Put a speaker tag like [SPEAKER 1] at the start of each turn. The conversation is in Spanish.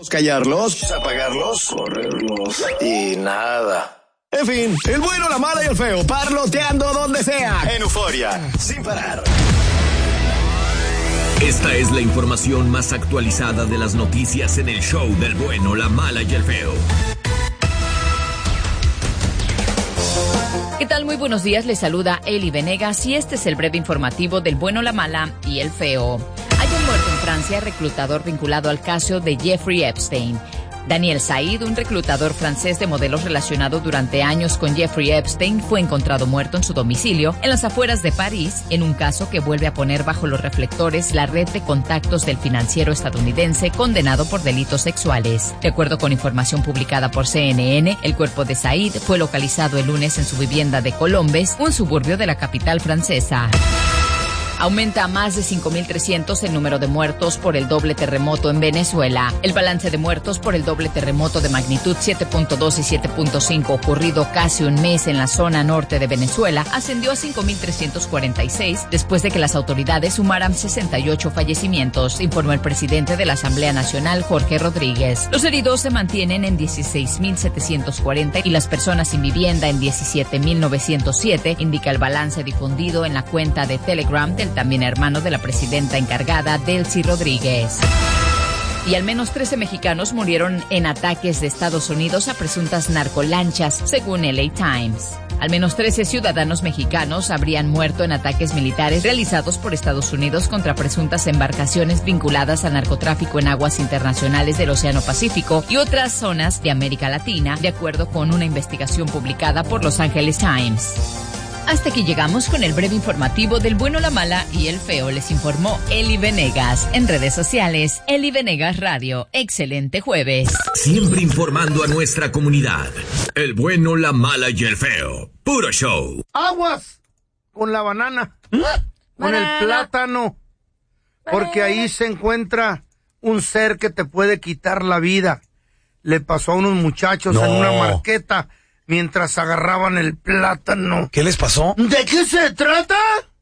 [SPEAKER 1] callarlos, apagarlos, correrlos y nada. En fin, el bueno, la mala y el feo, parloteando donde sea, en Euforia, sin parar.
[SPEAKER 2] Esta es la información más actualizada de las noticias en el show del bueno, la mala y el feo.
[SPEAKER 3] ¿Qué tal? Muy buenos días, les saluda Eli Venegas y este es el breve informativo del bueno, la mala y el feo. Hay un muerto en Francia, reclutador vinculado al caso de Jeffrey Epstein. Daniel Said, un reclutador francés de modelos relacionado durante años con Jeffrey Epstein, fue encontrado muerto en su domicilio en las afueras de París, en un caso que vuelve a poner bajo los reflectores la red de contactos del financiero estadounidense condenado por delitos sexuales. De acuerdo con información publicada por CNN, el cuerpo de Said fue localizado el lunes en su vivienda de Colombes, un suburbio de la capital francesa. Aumenta a más de 5.300 el número de muertos por el doble terremoto en Venezuela. El balance de muertos por el doble terremoto de magnitud 7.2 y 7.5 ocurrido casi un mes en la zona norte de Venezuela ascendió a 5.346 después de que las autoridades sumaran 68 fallecimientos, informó el presidente de la Asamblea Nacional, Jorge Rodríguez. Los heridos se mantienen en 16.740 y las personas sin vivienda en 17.907, indica el balance difundido en la cuenta de Telegram del también hermano de la presidenta encargada, Delcy Rodríguez. Y al menos 13 mexicanos murieron en ataques de Estados Unidos a presuntas narcolanchas, según LA Times. Al menos 13 ciudadanos mexicanos habrían muerto en ataques militares realizados por Estados Unidos contra presuntas embarcaciones vinculadas al narcotráfico en aguas internacionales del Océano Pacífico y otras zonas de América Latina, de acuerdo con una investigación publicada por Los Angeles Times. Hasta aquí llegamos con el breve informativo del bueno, la mala y el feo. Les informó Eli Venegas. En redes sociales, Eli Venegas Radio. Excelente jueves.
[SPEAKER 2] Siempre informando a nuestra comunidad. El bueno, la mala y el feo. Puro show.
[SPEAKER 4] Aguas con la banana, con el plátano, porque ahí se encuentra un ser que te puede quitar la vida. Le pasó a unos muchachos en una marqueta mientras agarraban el plátano.
[SPEAKER 5] ¿Qué les pasó?
[SPEAKER 4] ¿De qué se trata?